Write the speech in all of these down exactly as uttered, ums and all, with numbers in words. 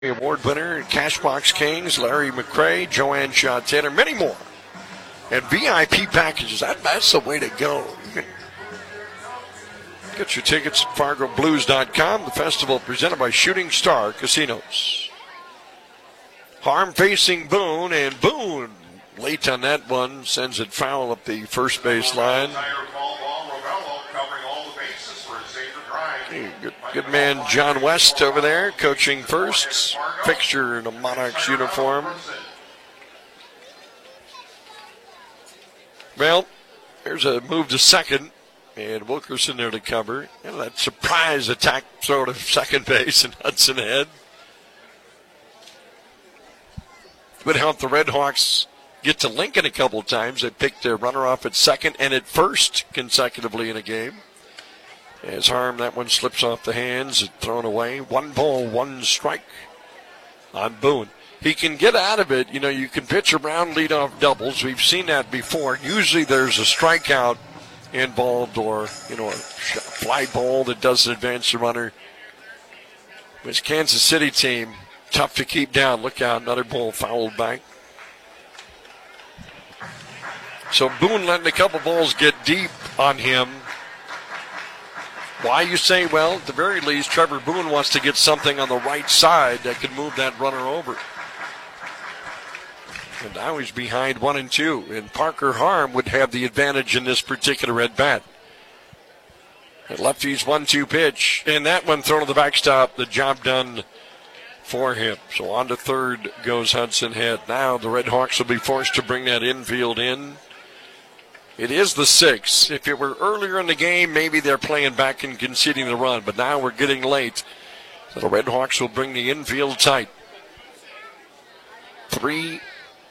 Award winner, Cashbox Kings, Larry McCray, Joanne Shaw Taylor, many more. And V I P packages, that, that's the way to go. You can get your tickets at Fargo Blues dot com. The festival presented by Shooting Star Casinos. Harm facing Boone, and Boone, late on that one, sends it foul up the first base line. Good, good man John West over there, coaching first, fixture in a Monarchs uniform. Well, there's a move to second, and Wilkerson there to cover. And that surprise attack sort of second base, and Hudson Head would help the Red Hawks get to Lincoln a couple times. They picked their runner off at second and at first consecutively in a game. As Harm, that one slips off the hands and thrown away. One ball, one strike on Boone. He can get out of it. You know, you can pitch around leadoff doubles. We've seen that before. Usually there's a strikeout involved or, you know, a fly ball that doesn't advance the runner. This Kansas City team, tough to keep down. Look out, another ball fouled back. So Boone letting a couple balls get deep on him. Why, you say? Well, at the very least, Trevor Boone wants to get something on the right side that could move that runner over. And now he's behind one and two. And Parker Harm would have the advantage in this particular at-bat. And lefty's one two pitch. And that one thrown to the backstop. The job done for him. So on to third goes Hudson Head. Now the Red Hawks will be forced to bring that infield in. It is the sixth. If it were earlier in the game, maybe they're playing back and conceding the run. But now we're getting late. So the Red Hawks will bring the infield tight. Three.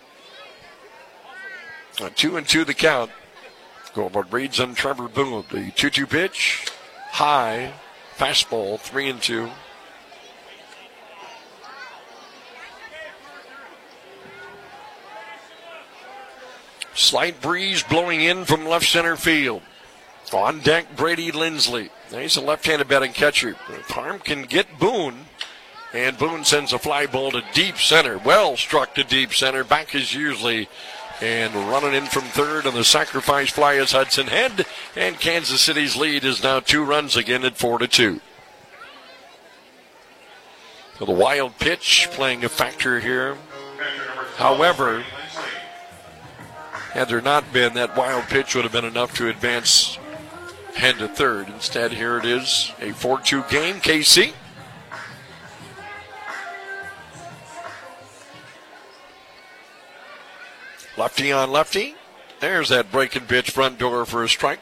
Uh, two and two the count. Scoreboard reads on Trevor Boone. The two two pitch. High. Fastball. Three and two. Slight breeze blowing in from left center field. On deck, Brady Lindsley. He's a left-handed batting catcher. If Harm can get Boone, and Boone sends a fly ball to deep center. Well struck to deep center. Back as usually. And running in from third on the sacrifice fly is Hudson Head. And Kansas City's lead is now two runs again at four to two. So the wild pitch playing a factor here. However, had there not been, that wild pitch would have been enough to advance Head to third. Instead, here it is, a four two game. K C. Lefty on lefty. There's that breaking pitch, front door for a strike.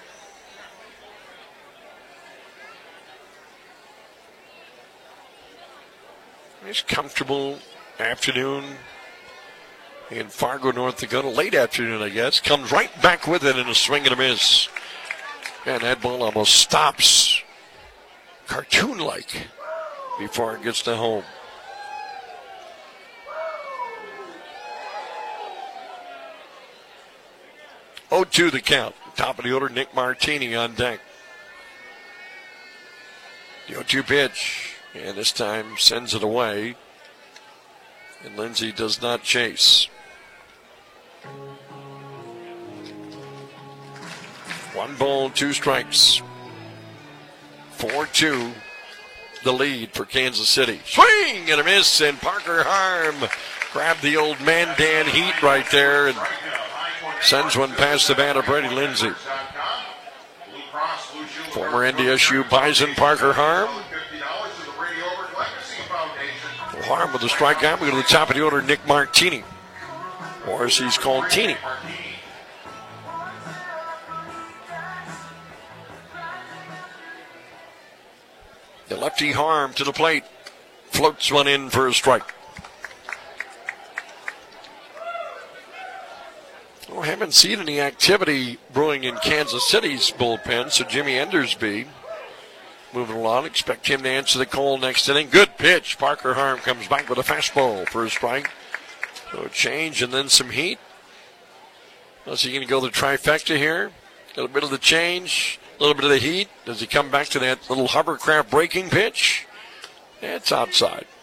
Nice comfortable afternoon in Fargo, North Dakota. Late afternoon, I guess. Comes right back with it in a swing and a miss. And that ball almost stops, cartoon-like, before it gets to home. oh two the count. Top of the order, Nick Martini on deck. The oh two pitch. And this time sends it away. And Lindsay does not chase. One ball, two strikes. four two, the lead for Kansas City. Swing and a miss, and Parker Harm grabbed the old Mandan heat right there and sends one past the bat of Brady Lindsay. Former N D S U Bison Parker Harm. Harm with the strikeout. We go to the top of the order, Nick Martini, or as he's called, Teeny. The lefty Harm to the plate. Floats one in for a strike. Well, haven't seen any activity brewing in Kansas City's bullpen, so Jimmy Endersby moving along. Expect him to answer the call next inning. Good pitch. Parker Harm comes back with a fastball for a strike. So a change and then some heat. Is he going to go the trifecta here? A little bit of the change, a little bit of the heat. Does he come back to that little hovercraft breaking pitch? It's outside.